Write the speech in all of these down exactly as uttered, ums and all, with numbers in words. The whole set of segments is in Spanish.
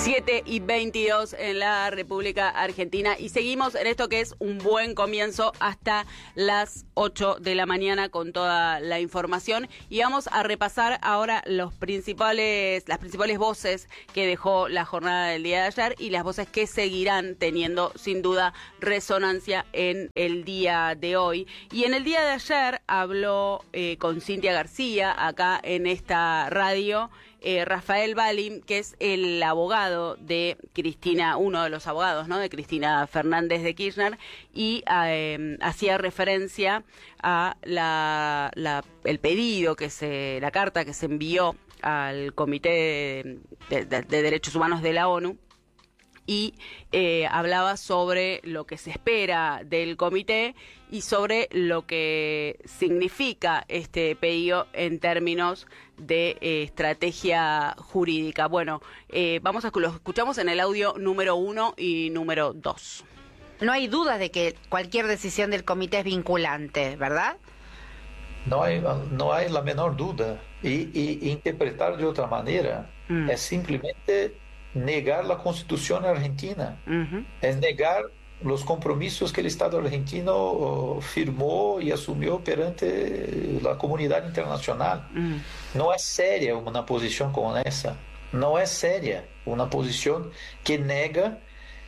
siete y veintidós en la República Argentina y seguimos en esto que es un buen comienzo hasta las ocho de la mañana con toda la información y vamos a repasar ahora los principales, las principales voces que dejó la jornada del día de ayer y las voces que seguirán teniendo sin duda resonancia en el día de hoy. Y en el día de ayer habló eh, con Cintia García acá en esta radio Eh, Rafael Balin, que es el abogado de Cristina, uno de los abogados, ¿no?, de Cristina Fernández de Kirchner, y eh, hacía referencia a la, la, el pedido que se, la carta que se envió al Comité de, de, de Derechos Humanos de la ONU, y eh, hablaba sobre lo que se espera del comité y sobre lo que significa este pedido en términos de eh, estrategia jurídica. Bueno, eh, vamos a lo escuchamos en el audio número uno y número dos. No hay duda de que cualquier decisión del comité es vinculante, ¿verdad? No hay, no hay la menor duda. Y, y interpretar de otra manera mm. es simplemente negar la Constitución argentina, uh-huh. es negar los compromisos que el Estado argentino firmó y asumió perante la comunidad internacional. Uh-huh. No es seria una posición como esa, no es seria una posición que nega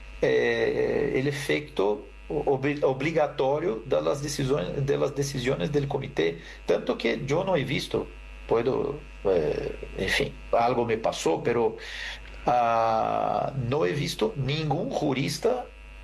eh, el efecto ob- obligatorio de las decisiones, de las decisiones del comité, tanto que yo no he visto, puedo, eh, en fin, algo me pasó, pero Uh, no he visto ningún jurista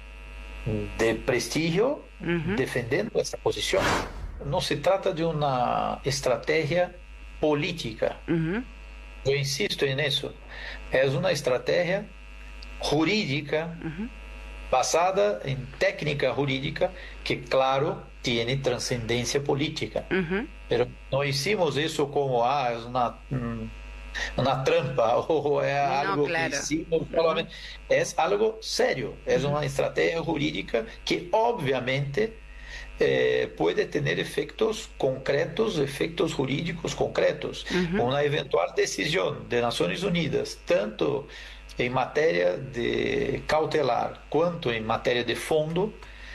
de prestigio uh-huh. defendiendo esta posición. No se trata de una estrategia política. Uh-huh. Yo insisto en eso. Es una estrategia jurídica uh-huh. basada en técnica jurídica que, claro, tiene trascendencia política. Uh-huh. Pero no hicimos eso como, ah, es una... Mm, una trampa o es no, algo claro. que hicimos solamente. Es algo serio, es uh-huh. una estrategia jurídica que obviamente eh, puede tener efectos concretos, efectos jurídicos concretos. Uh-huh. Una eventual decisión de Naciones Unidas, tanto en materia de cautelar cuanto en materia de fondo,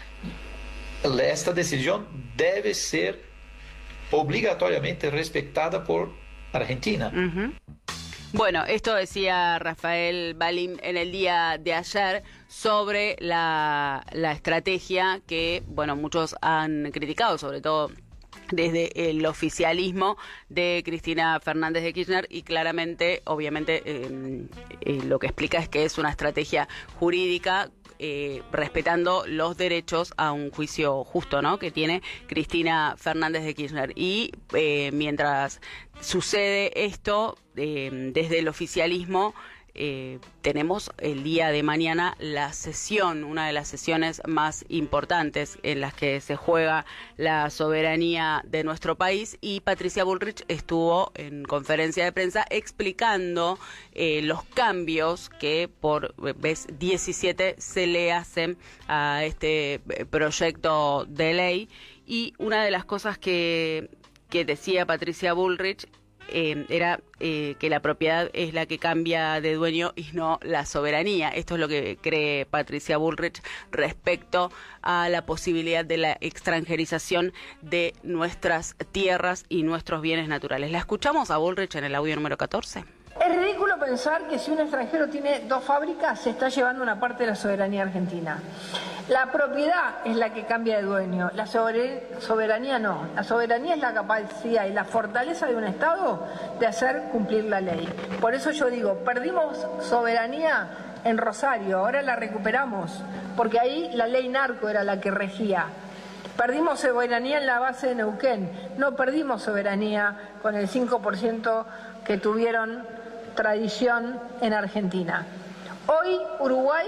esta decisión debe ser obligatoriamente respetada por Argentina. Uh-huh. Bueno, esto decía Rafael Balin en el día de ayer sobre la, la estrategia que, bueno, muchos han criticado, sobre todo desde el oficialismo de Cristina Fernández de Kirchner, y claramente, obviamente, eh, eh, lo que explica es que es una estrategia jurídica eh, respetando los derechos a un juicio justo, ¿no?, que tiene Cristina Fernández de Kirchner. Y eh, mientras sucede esto, eh, desde el oficialismo, Eh, tenemos el día de mañana la sesión, una de las sesiones más importantes en las que se juega la soberanía de nuestro país, y Patricia Bullrich estuvo en conferencia de prensa explicando eh, los cambios que por vez diecisiete se le hacen a este proyecto de ley. Y una de las cosas que, que decía Patricia Bullrich Eh, era eh, que la propiedad es la que cambia de dueño y no la soberanía. Esto es lo que cree Patricia Bullrich respecto a la posibilidad de la extranjerización de nuestras tierras y nuestros bienes naturales. La escuchamos a Bullrich en el audio número catorce. Es ridículo pensar que si un extranjero tiene dos fábricas se está llevando una parte de la soberanía argentina. La propiedad es la que cambia de dueño, la soberanía no. La soberanía es la capacidad y la fortaleza de un Estado de hacer cumplir la ley. Por eso yo digo, perdimos soberanía en Rosario, ahora la recuperamos, porque ahí la ley narco era la que regía. Perdimos soberanía en la base de Neuquén, no perdimos soberanía con el cinco por ciento que tuvieron tradición en Argentina. Hoy Uruguay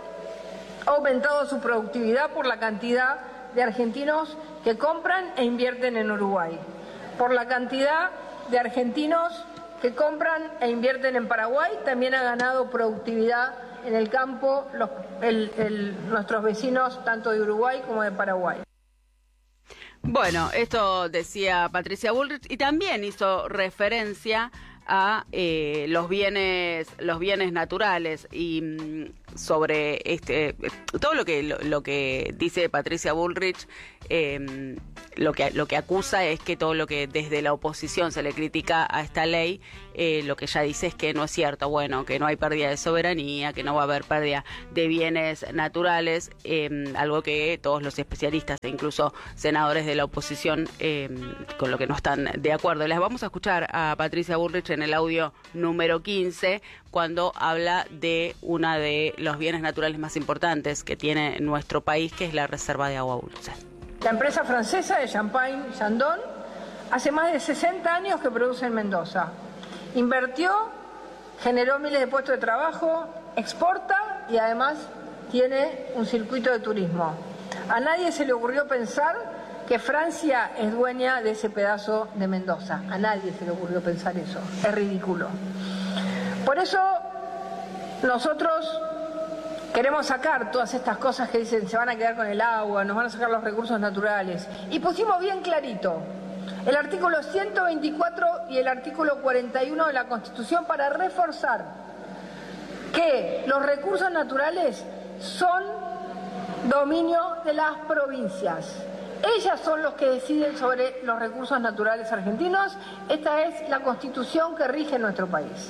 ha aumentado su productividad por la cantidad de argentinos que compran e invierten en Uruguay, por la cantidad de argentinos que compran e invierten en Paraguay. También ha ganado productividad en el campo los, el, el, nuestros vecinos tanto de Uruguay como de Paraguay. Bueno, esto decía Patricia Bullrich y también hizo referencia a eh, los bienes los bienes naturales y mm, sobre este todo lo que lo, lo que dice Patricia Bullrich, eh, lo que lo que acusa es que todo lo que desde la oposición se le critica a esta ley, eh, lo que ella dice es que no es cierto, bueno, que no hay pérdida de soberanía, que no va a haber pérdida de bienes naturales, eh, algo que todos los especialistas e incluso senadores de la oposición eh, con lo que no están de acuerdo. Les vamos a escuchar a Patricia Bullrich en el audio número quince cuando habla de una de los bienes naturales más importantes que tiene nuestro país, que es la reserva de agua dulce. La empresa francesa de Champagne Chandon hace más de sesenta años que produce en Mendoza. Invirtió, generó miles de puestos de trabajo, exporta y además tiene un circuito de turismo. A nadie se le ocurrió pensar que Francia es dueña de ese pedazo de Mendoza. A nadie se le ocurrió pensar eso. Es ridículo. Por eso nosotros queremos sacar todas estas cosas que dicen se van a quedar con el agua, nos van a sacar los recursos naturales. Y pusimos bien clarito el artículo ciento veinticuatro y el artículo cuarenta y uno de la Constitución para reforzar que los recursos naturales son dominio de las provincias. Ellas son los que deciden sobre los recursos naturales argentinos. Esta es la Constitución que rige nuestro país.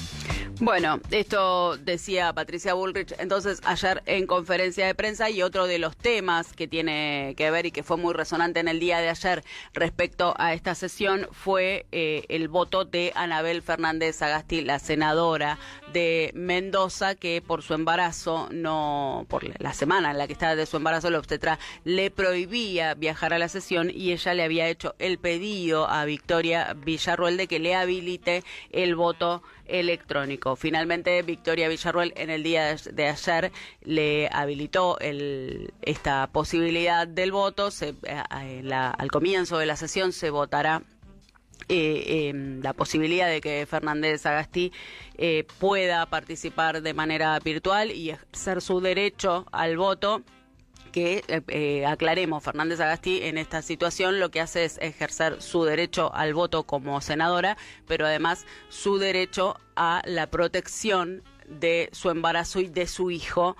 Bueno, esto decía Patricia Bullrich entonces ayer en conferencia de prensa, y otro de los temas que tiene que ver y que fue muy resonante en el día de ayer respecto a esta sesión fue eh, el voto de Anabel Fernández Sagasti, la senadora de Mendoza, que por su embarazo, no por la semana en la que estaba de su embarazo, la obstetra le prohibía viajar a la sesión y ella le había hecho el pedido a Victoria Villarruel de que le habilite el voto electrónico. Finalmente, Victoria Villarruel en el día de ayer le habilitó el, esta posibilidad del voto. Se, eh, la, al comienzo de la sesión se votará eh, eh, la posibilidad de que Fernández Sagasti eh, pueda participar de manera virtual y ejercer su derecho al voto. Que eh, eh, aclaremos, Fernández Sagasti en esta situación lo que hace es ejercer su derecho al voto como senadora, pero además su derecho a la protección de su embarazo y de su hijo,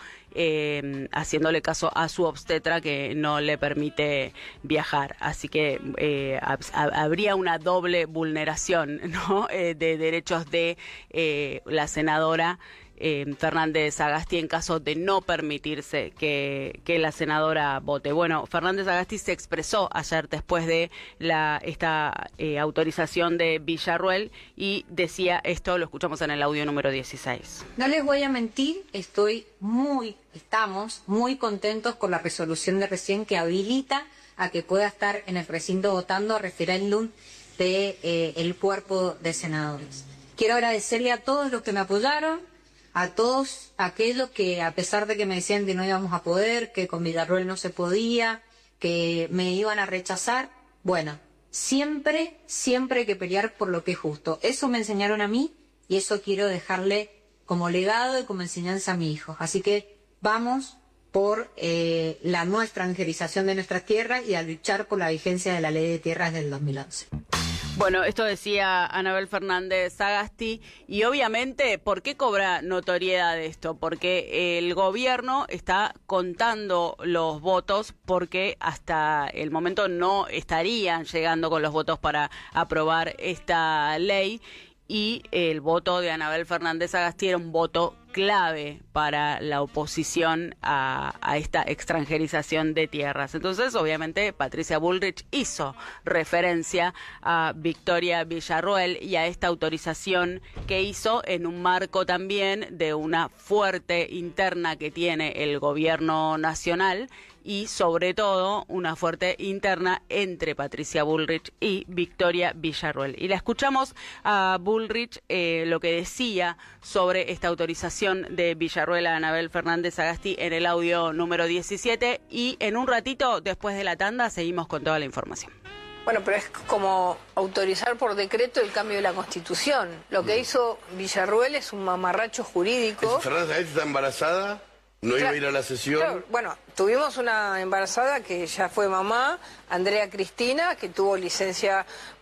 eh, haciéndole caso a su obstetra que no le permite viajar. Así que eh, hab habría una doble vulneración, ¿no? eh, de derechos de eh, la senadora Eh, Fernández Sagasti en caso de no permitirse que, que la senadora vote. Bueno, Fernández Sagasti se expresó ayer después de la esta eh, autorización de Villarruel y decía esto, lo escuchamos en el audio número dieciséis. No les voy a mentir, estoy muy, estamos muy contentos con la resolución de recién que habilita a que pueda estar en el recinto votando a referéndum de eh, el cuerpo de senadores. Quiero agradecerle a todos los que me apoyaron, a todos aquellos que, a pesar de que me decían que no íbamos a poder, que con Villarruel no se podía, que me iban a rechazar, bueno, siempre, siempre hay que pelear por lo que es justo. Eso me enseñaron a mí y eso quiero dejarle como legado y como enseñanza a mi hijo. Así que vamos por eh, la no extranjerización de nuestras tierras y a luchar por la vigencia de la Ley de Tierras del dos mil once. Bueno, esto decía Anabel Fernández Sagasti y obviamente, ¿por qué cobra notoriedad esto? Porque el gobierno está contando los votos porque hasta el momento no estarían llegando con los votos para aprobar esta ley y el voto de Anabel Fernández Sagasti era un voto clave para la oposición a, a esta extranjerización de tierras. Entonces, obviamente, Patricia Bullrich hizo referencia a Victoria Villarruel y a esta autorización que hizo en un marco también de una fuerte interna que tiene el gobierno nacional y sobre todo una fuerte interna entre Patricia Bullrich y Victoria Villarruel. Y la escuchamos a Bullrich eh, lo que decía sobre esta autorización de Villarruel a Anabel Fernández Sagasti en el audio número diecisiete y en un ratito después de la tanda seguimos con toda la información. Bueno, pero es como autorizar por decreto el cambio de la Constitución. Lo que hizo Villarruel es un mamarracho jurídico. Fernández Sagasti está embarazada. No iba a ir a la sesión. Claro, bueno, tuvimos una embarazada que ya fue mamá, Andrea Cristina, que tuvo licencia por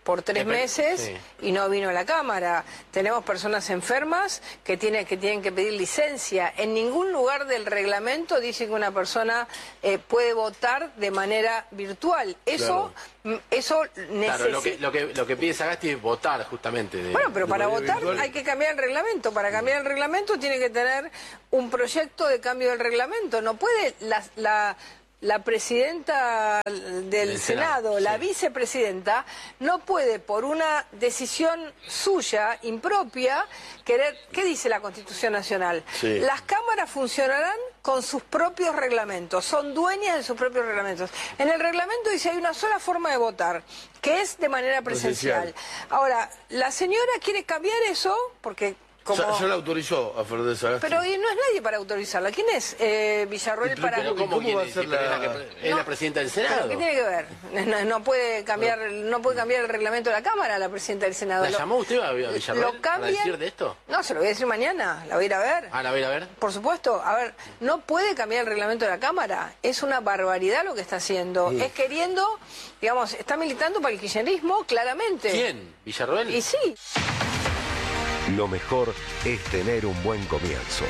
por tres Me pare- meses sí. y no vino a la Cámara. Tenemos personas enfermas que tienen que, tienen que pedir licencia. En ningún lugar del reglamento dice que una persona eh, puede votar de manera virtual. Eso, Claro. eso Claro, necesita... lo que, lo que, lo que pide Sagasti es votar, justamente. de- Bueno, pero de para manera votar virtual. hay que cambiar el reglamento. Para cambiar el reglamento tiene que tener un proyecto de cambio del reglamento. No puede la, la, la presidenta del Del Senado, Senado, la sí. vicepresidenta, no puede por una decisión suya, impropia, querer... ¿Qué dice la Constitución Nacional? Sí. Las cámaras funcionarán con sus propios reglamentos, son dueñas de sus propios reglamentos. En el reglamento dice hay una sola forma de votar, que es de manera presencial. Presencial. Ahora, la señora quiere cambiar eso, porque como... Ya, ya la autorizó a Fernández Sagasti. Pero y no es nadie para autorizarla. ¿Quién es eh, Villarroel ¿Y para...? Pero ¿cómo, ¿Cómo quiere va a decir? ser Pero la- es la, que- es No. la presidenta del ¿Pero Senado. qué tiene que ver? No, no puede cambiar, no puede cambiar el reglamento de la Cámara la presidenta del Senado. ¿La Lo- llamó usted a Villarroel lo para cambian- decir de esto? No, se lo voy a decir mañana, la voy a ir a ver. Ah, la voy a ir a ver. Por supuesto, a ver, no puede cambiar el reglamento de la Cámara. Es una barbaridad lo que está haciendo. Es queriendo, digamos, está militando para el kirchnerismo, claramente. ¿Quién? ¿Villarroel? Y sí. Lo mejor es tener un buen comienzo.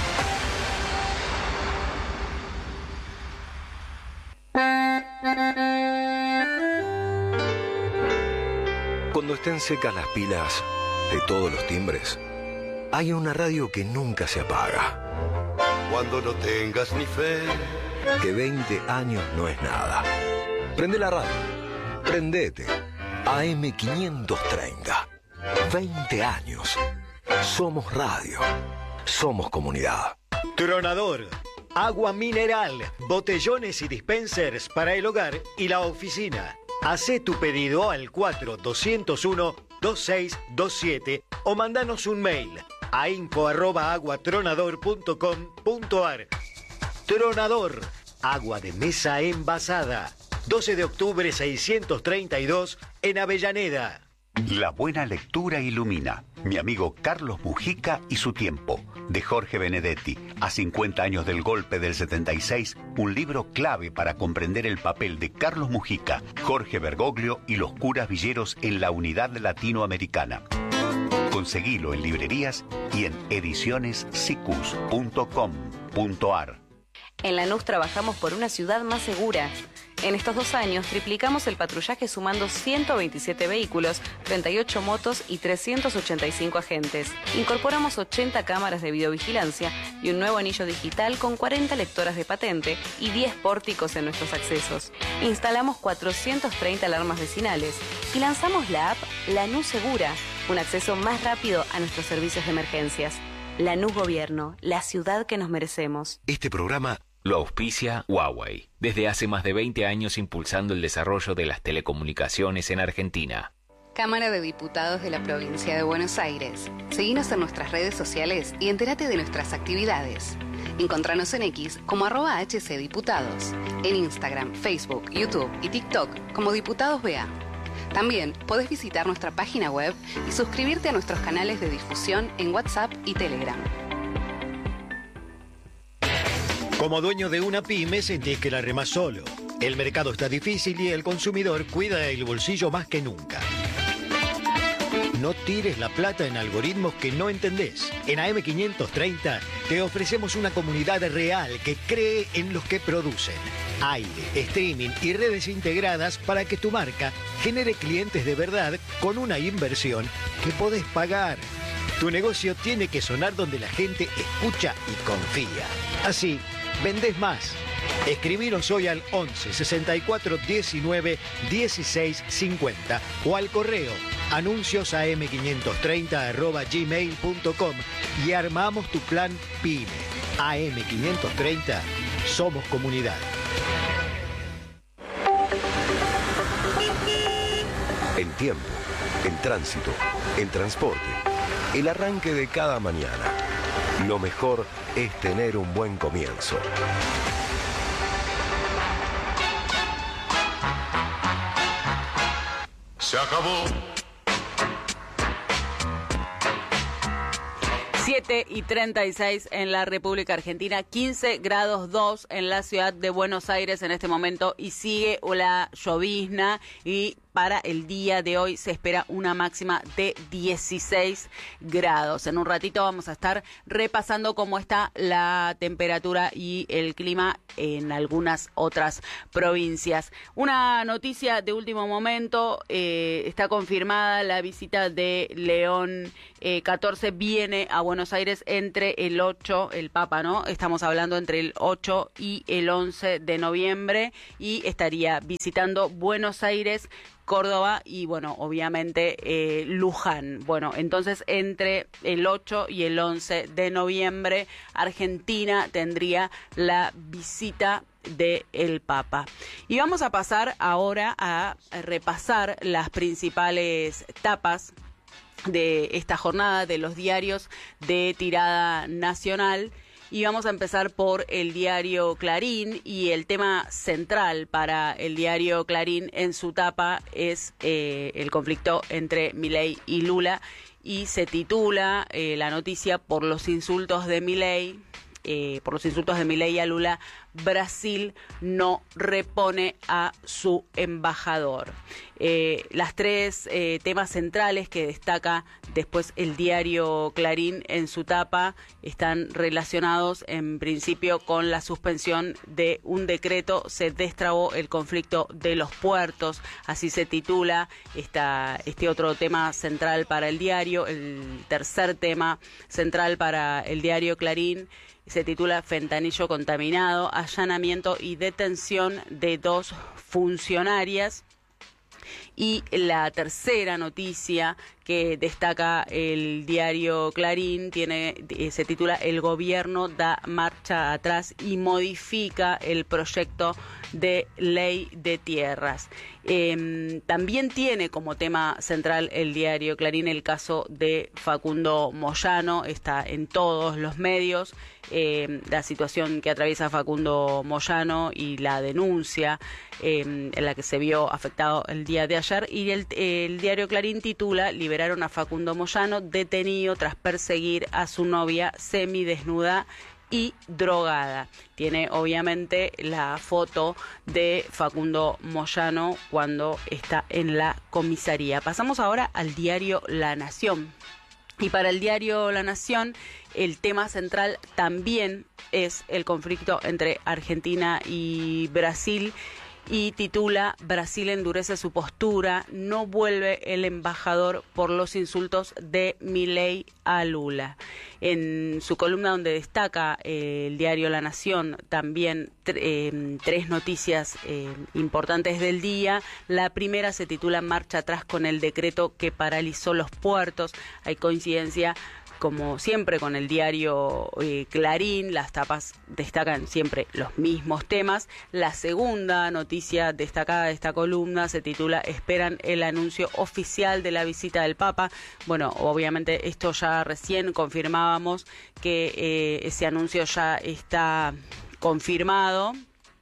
Cuando estén secas las pilas de todos los timbres, hay una radio que nunca se apaga. Cuando no tengas ni fe, Que veinte años no es nada. Prende la radio. Prendete. A M quinientos treinta. veinte años. Somos radio. Somos comunidad. Tronador. Agua mineral, botellones y dispensers para el hogar y la oficina. Hacé tu pedido al cuatro dos cero uno dos seis dos siete o mandanos un mail a info arroba aguatronador punto com punto ar. Tronador, agua de mesa envasada. doce de octubre seiscientos treinta y dos en Avellaneda. La buena lectura ilumina. Mi amigo Carlos Mujica y su tiempo, de Jorge Benedetti. A cincuenta años del golpe del setenta y seis, un libro clave para comprender el papel de Carlos Mujica, Jorge Bergoglio y los curas villeros en la unidad latinoamericana. Conseguilo en librerías y en ediciones sicus punto com punto ar. En Lanús trabajamos por una ciudad más segura. En estos dos años triplicamos el patrullaje sumando ciento veintisiete vehículos, treinta y ocho motos y trescientos ochenta y cinco agentes. Incorporamos ochenta cámaras de videovigilancia y un nuevo anillo digital con cuarenta lectoras de patente y diez pórticos en nuestros accesos. Instalamos cuatrocientas treinta alarmas vecinales y lanzamos la app Lanús Segura, un acceso más rápido a nuestros servicios de emergencias. Lanús Gobierno, la ciudad que nos merecemos. Este programa lo auspicia Huawei, desde hace más de veinte años impulsando el desarrollo de las telecomunicaciones en Argentina. Cámara de Diputados de la Provincia de Buenos Aires. Seguinos en nuestras redes sociales y entérate de nuestras actividades. Encontranos en X como arroba hcdiputados, en Instagram, Facebook, YouTube y TikTok como Diputados B A. También podés visitar nuestra página web y suscribirte a nuestros canales de difusión en WhatsApp y Telegram. Como dueño de una pyme sentís que la remás solo. El mercado está difícil y el consumidor cuida el bolsillo más que nunca. No tires la plata en algoritmos que no entendés. En A M quinientos treinta te ofrecemos una comunidad real que cree en los que producen. Aire, streaming y redes integradas para que tu marca genere clientes de verdad con una inversión que podés pagar. Tu negocio tiene que sonar donde la gente escucha y confía. Así, vendés más. Escribiros hoy al once sesenta y cuatro diecinueve dieciséis cincuenta o al correo anuncios a m quinientos treinta arroba gmail punto com y armamos tu plan PYME. A M quinientos treinta, somos comunidad. El tiempo, el tránsito, el transporte, el arranque de cada mañana. Lo mejor es tener un buen comienzo. se acabó. siete y treinta y seis en la República Argentina, quince grados dos en la ciudad de Buenos Aires en este momento y sigue la llovizna y para el día de hoy se espera una máxima de dieciséis grados. En un ratito vamos a estar repasando cómo está la temperatura y el clima en algunas otras provincias. Una noticia de último momento, eh, está confirmada la visita de León eh, catorce, viene a Buenos Aires entre el ocho, el Papa, ¿no? Estamos hablando entre el ocho y el once de noviembre y estaría visitando Buenos Aires, Córdoba y, bueno, obviamente eh, Luján. Bueno, entonces entre el ocho y el once de noviembre, Argentina tendría la visita de el Papa. Y vamos a pasar ahora a repasar las principales tapas de esta jornada de los diarios de tirada nacional. Y vamos a empezar por el diario Clarín, y el tema central para el diario Clarín en su tapa es eh, el conflicto entre Milei y Lula, y se titula eh, la noticia por los insultos de Milei, eh, por los insultos de Milei a Lula, Brasil no repone a su embajador. Eh, las tres eh, temas centrales que destaca después el diario Clarín en su tapa están relacionados en principio con la suspensión de un decreto. Se destrabó el conflicto de los puertos, así se titula esta, este otro tema central para el diario. El tercer tema central para el diario Clarín se titula Fentanillo contaminado, allanamiento y detención de dos funcionarias. Y la tercera noticia que destaca el diario Clarín tiene, se titula El gobierno da marcha atrás y modifica el proyecto de ley de tierras. Eh, también tiene como tema central el diario Clarín el caso de Facundo Moyano, está en todos los medios, eh, la situación que atraviesa Facundo Moyano y la denuncia eh, en la que se vio afectado el día de ayer. Y el, el diario Clarín titula Liberaron a Facundo Moyano, detenido tras perseguir a su novia semidesnuda y drogada. Tiene obviamente la foto de Facundo Moyano cuando está en la comisaría. Pasamos ahora al diario La Nación. Y para el diario La Nación, el tema central también es el conflicto entre Argentina y Brasil. Y titula Brasil endurece su postura, no vuelve el embajador por los insultos de Milei a Lula. En su columna donde destaca eh, el diario La Nación también eh, tres noticias eh, importantes del día. La primera se titula Marcha atrás con el decreto que paralizó los puertos. Hay coincidencia, como siempre, con el diario eh, Clarín. Las tapas destacan siempre los mismos temas. La segunda noticia destacada de esta columna se titula Esperan el anuncio oficial de la visita del Papa. Bueno, obviamente esto ya recién confirmábamos que eh, ese anuncio ya está confirmado.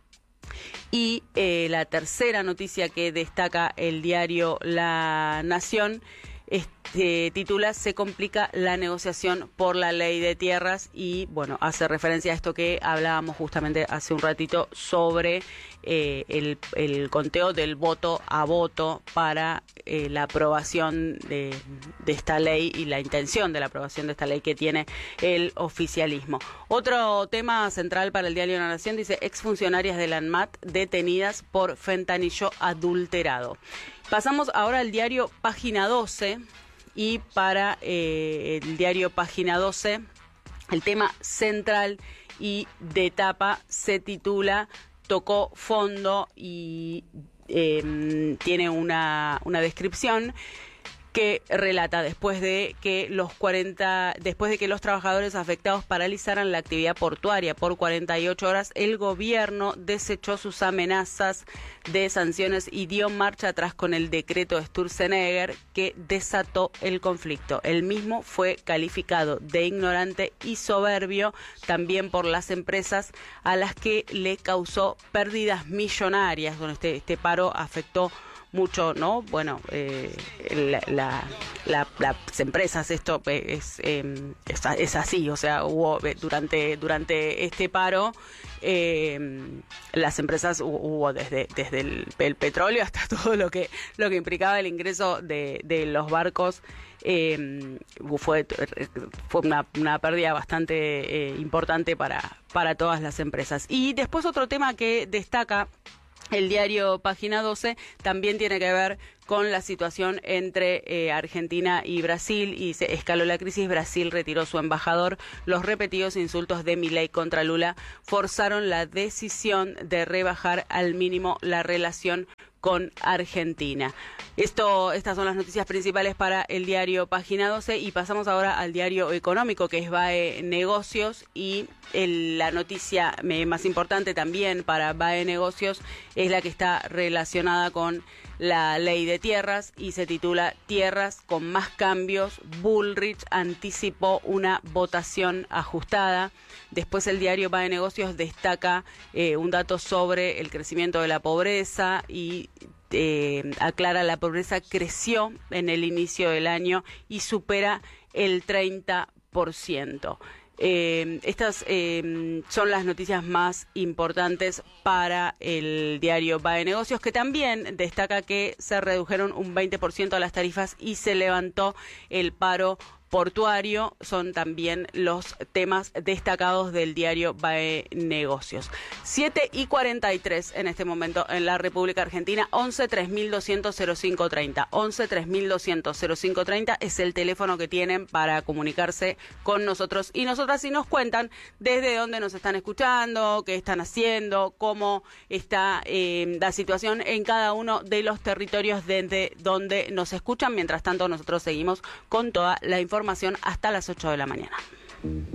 Y eh, la tercera noticia que destaca el diario La Nación Este, titula Se complica la negociación por la ley de tierras, y bueno, hace referencia a esto que hablábamos justamente hace un ratito sobre eh, el, el conteo del voto a voto para eh, la aprobación de, de esta ley y la intención de la aprobación de esta ley que tiene el oficialismo. Otro tema central para el diario La Nación dice exfuncionarias del ANMAT detenidas por fentanillo adulterado. Pasamos ahora al diario Página doce, y para eh, el diario Página doce el tema central y de tapa se titula Tocó fondo, y eh, tiene una, una descripción que relata después de que los cuarenta después de que los trabajadores afectados paralizaran la actividad portuaria por cuarenta y ocho horas, el gobierno desechó sus amenazas de sanciones y dio marcha atrás con el decreto de Sturzenegger que desató el conflicto. El mismo fue calificado de ignorante y soberbio también por las empresas a las que le causó pérdidas millonarias. Bueno, este, este paro afectó mucho, ¿no? Bueno, eh, la, la, la, las empresas, esto es, eh, es, es así, o sea, hubo durante, durante este paro, Eh, las empresas hubo desde desde el, el petróleo hasta todo lo que lo que implicaba el ingreso de, de los barcos, eh, fue fue una, una pérdida bastante eh, importante para para todas las empresas. Y después otro tema que destaca el diario Página doce también tiene que ver con la situación entre eh, Argentina y Brasil, y se escaló la crisis. Brasil retiró su embajador. Los repetidos insultos de Milei contra Lula forzaron la decisión de rebajar al mínimo la relación con Argentina. Esto, estas son las noticias principales para el diario Página doce, y pasamos ahora al diario Económico, que es B A E Negocios, y el, la noticia eh, más importante también para B A E Negocios es la que está relacionada con la ley de tierras, y se titula Tierras con más cambios, Bullrich anticipó una votación ajustada. Después el diario B A E Negocios destaca eh, un dato sobre el crecimiento de la pobreza y eh, aclara la pobreza creció en el inicio del año y supera el treinta por ciento. Eh, estas eh, son las noticias más importantes para el diario B A E Negocios, que también destaca que se redujeron un veinte por ciento las tarifas y se levantó el paro portuario. Son también los temas destacados del diario B A E Negocios. siete y cuarenta y tres en este momento en la República Argentina. once tres mil doscientos cero cinco treinta. once tres mil doscientos cero cinco treinta es el teléfono que tienen para comunicarse con nosotros y nosotras, y nos cuentan desde dónde nos están escuchando, qué están haciendo, cómo está eh, la situación en cada uno de los territorios desde donde nos escuchan. Mientras tanto, nosotros seguimos con toda la información hasta las ocho de la mañana.